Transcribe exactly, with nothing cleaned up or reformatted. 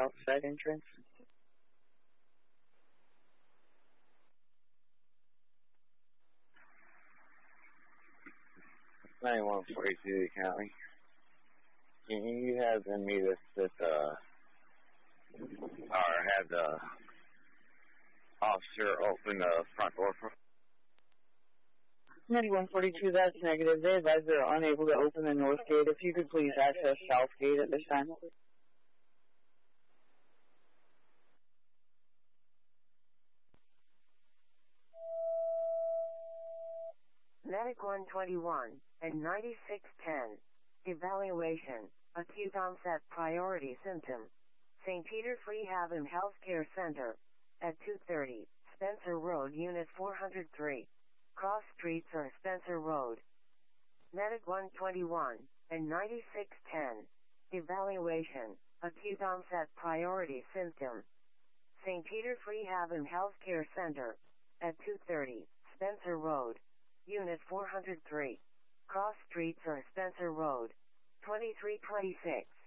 south side entrance. ninety-one forty-two County. Can you have them meet us at, uh, or have the officer open the front door for ninety-one forty-two, that's negative. They advise they're unable to open the north gate. If you could please access south gate at this time. Medic one twenty-one and ninety-six ten. Evaluation. Acute onset priority symptom. Saint Peter's Rehab and Healthcare Center. At two thirty. Spencer Road, Unit four hundred three. Cross Streets or Spencer Road. Medic one twenty-one and ninety-six ten. Evaluation. Acute onset priority symptom. Saint Peter's Rehab and Healthcare Center. At two thirty. Spencer Road. Unit four hundred three. Cross Streets or Spencer Road. twenty-three twenty-six.